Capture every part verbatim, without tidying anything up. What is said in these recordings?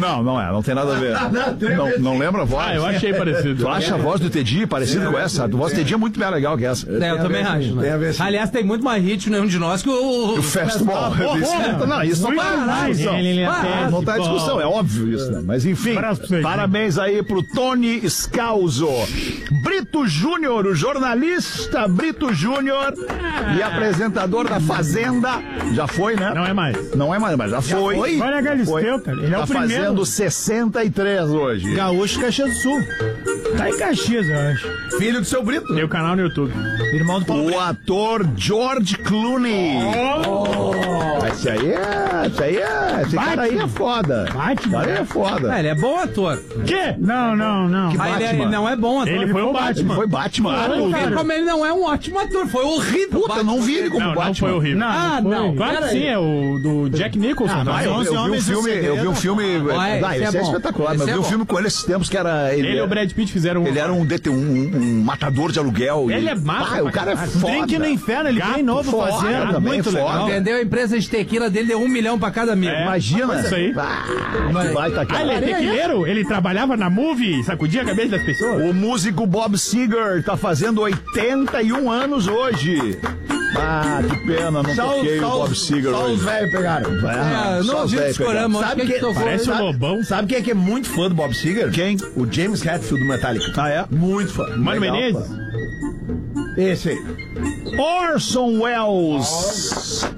Não, não é, não tem nada a ver. Não, não lembra a voz? Ah, eu achei parecido. Tu acha a voz do Teddy parecida com essa? A voz do Teddy é muito mais legal que essa. É, eu também acho, né? Aliás, tem muito mais hit nenhum de nós que o... O festival. Não, isso não tá discussão. Não tá discussão, é óbvio isso, né? Mas enfim, parabéns aí pro Tony Scalzo. Brito Júnior, o jornalista Brito Júnior e apresentador da Fazenda. Já foi, né? Não é mais. Não é mais, mas já foi. Já foi? Olha a Galisteu, cara. Ele é tá o primeiro. fazendo sessenta e três hoje. Gaúcho Caxias do Sul. Tá em Caxias, eu acho. Filho do seu Brito. Tem o canal no YouTube. Irmão do Paulo. O ator George Clooney. Oh. Esse aí é. Esse aí é. Esse cara aí é foda. Batman. Esse cara aí é foda. Ah, ele é bom ator. Que? Não, não, não. Ah, ele, é- ele não é bom ator. Ele foi o Batman. Ele foi Batman. Ah, não, cara, como ele não é um ótimo ator, foi horrível. Puta, eu não vi ele como Não, Batman. não foi horrível. Não, Ah, foi. não. Claro que Pera sim, aí. é o do Jack Nicholson. Ah, eu, eu vi um filme, eu vi um filme. Ah, Ah, esse esse é é bom. espetacular. Esse Mas eu é vi um bom. filme com ele esses tempos que era. Ele, Ele e o Brad Pitt fizeram um... ele era um, dete- um, um matador de aluguel. Ele e- é massa Ah, o pra cara é caralho. foda. Drink no Inferno, ele bem novo foda, fazendo. também, Muito foda. legal. Vendeu a empresa de tequila dele, deu um milhão pra cada amigo. É. Imagina. Isso aí. Ah, que baita Ah, cara. ele é tequileiro? Ele trabalhava na movie, sacudia a cabeça das pessoas? O músico Bob Seger tá fazendo oitenta e um anos hoje. Ah, que pena, não toquei o Bob Seger Só os hoje. velhos pegaram. É, eu Só não os vi o velhos discorama. Sabe Sabe que- que tocou? Parece o sabe- Lobão. Sabe quem é que é muito fã do Bob Seger? Quem? O James Hetfield do Metallica. Ah, é? Muito fã. Mano Legal, Menezes? Esse aí. Orson Welles.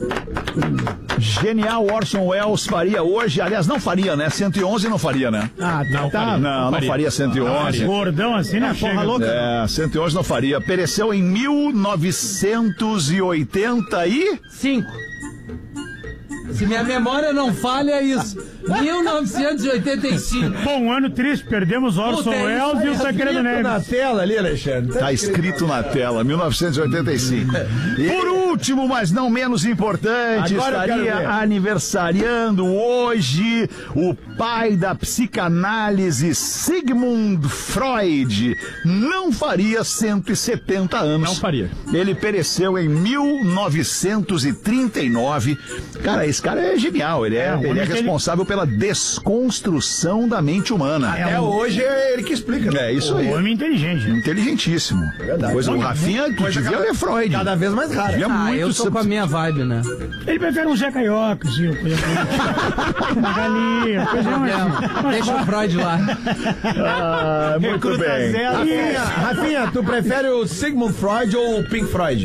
Genial, Orson Welles faria hoje. Aliás, não faria, né? cento e onze não faria, né? Ah, Não, tá. faria. Não, não faria. faria cento e onze. Gordão assim, né? porra Chega. louca. É, cento e onze não faria. Pereceu em mil novecentos e oitenta e... Cinco. Se minha memória não falha, é isso. mil novecentos e oitenta e cinco. Bom, um ano triste, perdemos Orson Puta, é isso Welles e aí, o Tancredo Na Neves. tela ali, Alexandre. Tá escrito na tela, mil novecentos e oitenta e cinco. Por último, mas não menos importante, Agora eu quero estaria ver. aniversariando hoje o pai da psicanálise, Sigmund Freud. Não faria cento e setenta anos. Não faria. Ele pereceu em mil novecentos e trinta e nove. Cara, esse cara é genial. Ele é, É, o ele é homem que ele- responsável pela desconstrução da mente humana. Até hoje é ele que explica. né? É isso aí. Um homem inteligente. Inteligentíssimo. Verdade. Coisa, o Muito- Rafinha, tu coisa devia cada- ler Freud. Cada vez mais raro. Devia Ah, muito eu tô se- com a minha vibe, né? Ele prefere um Zé Carioca, assim, uma coisa assim. Uma galinha, coisa assim. Deixa o Freud lá. Ah, muito bem. Rafinha, Rafinha, tu prefere o Sigmund Freud ou o Pink Freud?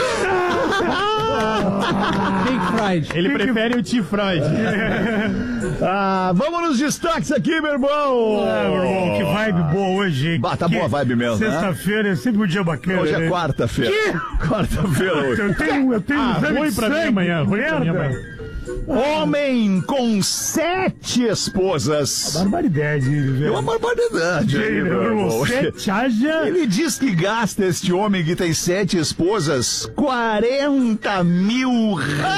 Pink Freud. Ele prefere o T. Freud. Ah, vamos nos destaques aqui, meu irmão. Ah, meu irmão, que vibe boa hoje, hein? Bah, tá Que boa a vibe mesmo, né? Sexta-feira é sempre um dia bacana. Hoje é né? quarta-feira. Quarta-feira hoje. Eu tenho, eu tenho Ah, exame ruim de pra mim sangue, amanhã, ruim pra mim merda. amanhã. Homem com sete esposas. Barbaridade, ele, É velho. uma barbaridade. aí, Ele, meu meu irmão, irmão. sete haja... Ele diz que gasta, este homem que tem sete esposas, quarenta mil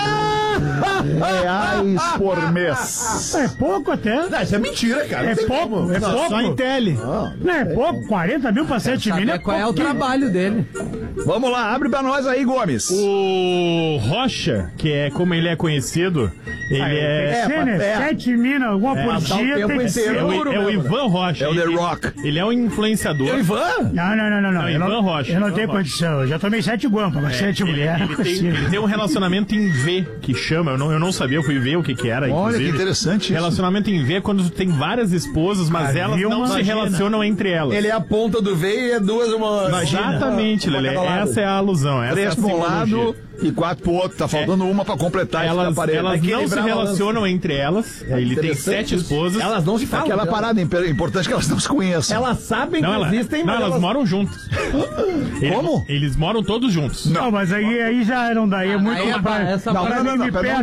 reais por mês. É pouco até. Não, isso é mentira, cara. É Não tem pouco, como. é Não, pouco. Só em tele. Não é pouco, quarenta mil pra sete mil. Saber qual é o trabalho dele. Vamos lá, abre pra nós aí, Gomes. O Rocha, que é como ele é conhecido, ele é... É, né? é. Sete mil, alguma por passar o dia tempo tem que inteiro. ser. É o, Seguro é o mesmo, Ivan Rocha. É o The Ele- Rock. Ele é um influenciador. O Ivan? Não, não, não, não. não. Não, Eu não, Ivan Rocha, eu não Ivan tenho Rocha. condição. Eu já tomei sete guampas, mas sete ele, mulheres. ele, tem, ele tem um relacionamento em V, que chama, eu não, eu não sabia, eu fui ver o que que era, Olha que inclusive. interessante isso. Relacionamento em V é quando tu tem várias esposas, mas Ah, elas viu, não se imagina. relacionam entre elas. Ele é a ponta do V e é duas uma... Exatamente, uma Lelê. cada lado. Essa é a alusão. Essa Três é a pra um simbologia. lado e quatro pro outro. Tá faltando uma pra completar esse Elas, aparelho. elas Tem que não se equilibrar a balança. relacionam entre elas. Ele tem interessante sete isso. esposas. Elas não se falam. Aquela elas- parada imp- importante que elas não se conheçam. Elas sabem Não, que ela- existem, não mas elas elas... moram juntos. Eles- Como? Eles moram todos juntos. Não, mas aí, aí já não daí. É muito Aí é ba- essa pra, barra- pra mim me pera, perde.